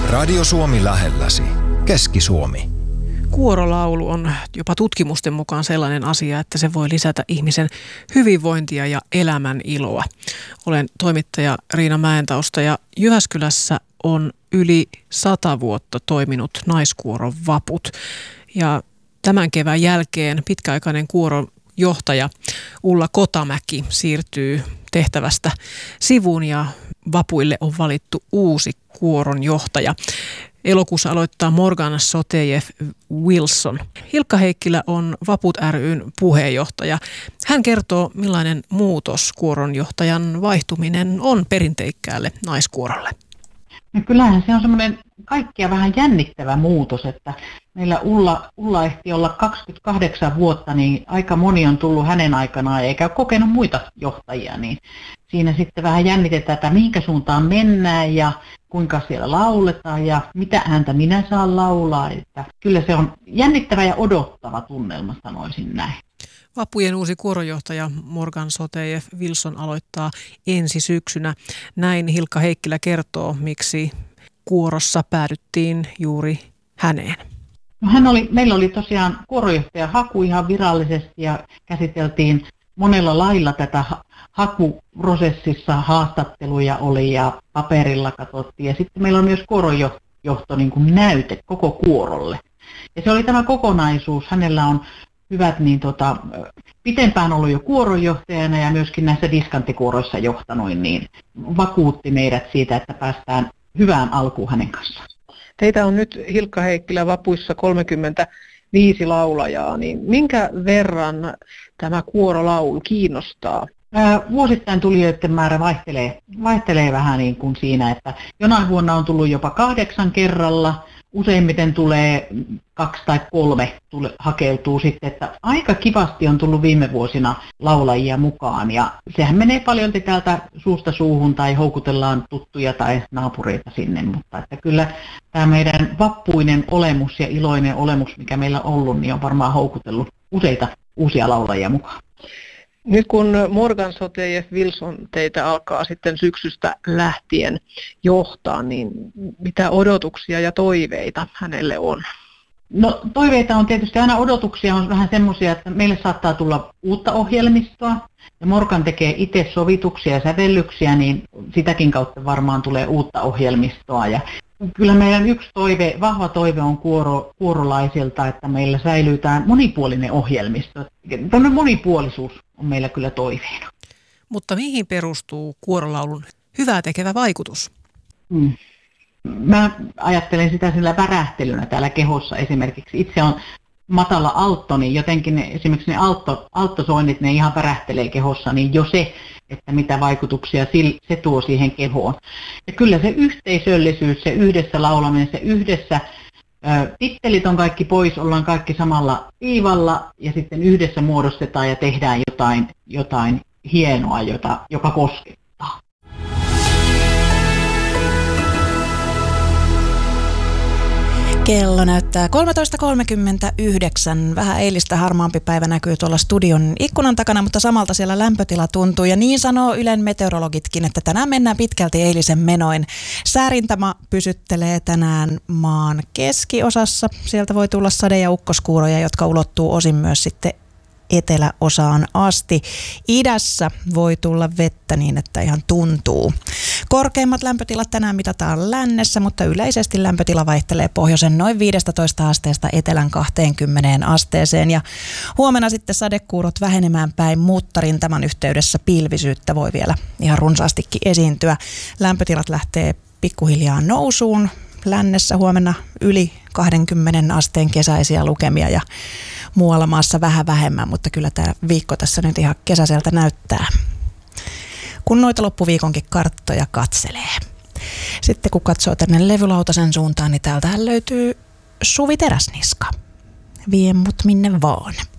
Radio Suomi lähelläsi. Keski-Suomi. Kuorolaulu on jopa tutkimusten mukaan sellainen asia, että se voi lisätä ihmisen hyvinvointia ja elämän iloa. Olen toimittaja Riina Mäentausta ja Jyväskylässä on yli 100 vuotta toiminut naiskuoron vaput. Ja tämän kevään jälkeen pitkäaikainen kuoron johtaja Ulla Kotamäki siirtyy tehtävästä sivuun ja vapuille on valittu uusi kuoron johtaja. Elokuussa aloittaa Morgan Sotejev-Wilson. Hilkka Heikkilä on Vaput ry:n puheenjohtaja. Hän kertoo, millainen muutos kuoronjohtajan vaihtuminen on perinteikkäälle naiskuorolle. No kyllähän se on semmoinen kaikkia vähän jännittävä muutos, että meillä Ulla ehti olla 28 vuotta, niin aika moni on tullut hänen aikanaan eikä ole kokenut muita johtajia, niin siinä sitten vähän jännitetään, että mihinkä suuntaan mennään ja kuinka siellä lauletaan ja mitä ääntä minä saan laulaa. Että kyllä se on jännittävä ja odottava tunnelma, sanoisin näin. Vapujen uusi kuoronjohtaja Morgan Sotejev-Wilson aloittaa ensi syksynä. Näin Hilkka Heikkilä kertoo, miksi kuorossa päädyttiin juuri häneen. No meillä oli tosiaan kuoronjohtaja haku ihan virallisesti ja käsiteltiin monella lailla tätä hakuprosessissa, haastatteluja oli ja paperilla katsottiin. Ja sitten meillä on myös kuoronjohto niin kuin näyte koko kuorolle. Ja se oli tämä kokonaisuus. Hänellä on hyvät, pitempään ollut jo kuoronjohtajana ja myöskin näissä diskanttikuoroissa johtanut, niin vakuutti meidät siitä, että päästään hyvään alkuun hänen kanssaan. Teitä on nyt Hilkka Heikkilä vapuissa 35 laulajaa, niin minkä verran tämä kuorolaulu kiinnostaa? Vuosittain tulijoiden määrä vaihtelee vähän niin kuin siinä, että jonain vuonna on tullut jopa 8 kerralla, useimmiten tulee 2 tai 3 hakeutuu sitten, että aika kivasti on tullut viime vuosina laulajia mukaan ja sehän menee paljon täältä suusta suuhun tai houkutellaan tuttuja tai naapureita sinne, mutta että kyllä tämä meidän vappuinen olemus ja iloinen olemus, mikä meillä on ollut, niin on varmaan houkutellut useita uusia laulajia mukaan. Nyt kun Morgan Sotejev-Wilson teitä alkaa sitten syksystä lähtien johtaa, niin mitä odotuksia ja toiveita hänelle on? No toiveita on tietysti aina, odotuksia on vähän semmoisia, että meille saattaa tulla uutta ohjelmistoa ja Morgan tekee itse sovituksia ja sävellyksiä, niin sitäkin kautta varmaan tulee uutta ohjelmistoa. Ja kyllä meidän yksi vahva toive on kuorolaisilta, että meillä säilyy tämä monipuolinen ohjelmisto. Tällainen monipuolisuus on meillä kyllä toiveena. Mutta mihin perustuu kuorolaulun hyvää tekevä vaikutus? Mä ajattelen sitä sillä värähtelynä täällä kehossa esimerkiksi. Itse on matala altto, niin jotenkin esimerkiksi ne alttosoinnit, ne ihan värähtelee kehossa, niin jo se, että mitä vaikutuksia se tuo siihen kehoon. Ja kyllä se yhteisöllisyys, se yhdessä laulaminen, se yhdessä, tittelit on kaikki pois, ollaan kaikki samalla viivalla ja sitten yhdessä muodostetaan ja tehdään jotain hienoa, joka koskettaa. Kello näyttää 13.39. Vähän eilistä harmaampi päivä näkyy tuolla studion ikkunan takana, mutta samalta siellä lämpötila tuntuu. Ja niin sanoo Ylen meteorologitkin, että tänään mennään pitkälti eilisen menoin. Säärintama pysyttelee tänään maan keskiosassa. Sieltä voi tulla sade- ja ukkoskuuroja, jotka ulottuu osin myös sitten eteläosaan asti. Idässä voi tulla vettä niin, että ihan tuntuu. Korkeimmat lämpötilat tänään mitataan lännessä, mutta yleisesti lämpötila vaihtelee pohjoisen noin 15 asteesta etelän 20 asteeseen. Ja huomenna sitten sadekuurot vähenemään päin, mutta rintaman yhteydessä pilvisyyttä voi vielä ihan runsaastikin esiintyä. Lämpötilat lähtee pikkuhiljaa nousuun. Lännessä huomenna yli 20 asteen kesäisiä lukemia ja muualla maassa vähän vähemmän, mutta kyllä tämä viikko tässä nyt ihan kesäiseltä näyttää, kun noita loppuviikonkin karttoja katselee. Sitten kun katsoo tänne levylautasen suuntaan, niin täältähän löytyy Suvi Teräsniska. Vie mut minne vaan.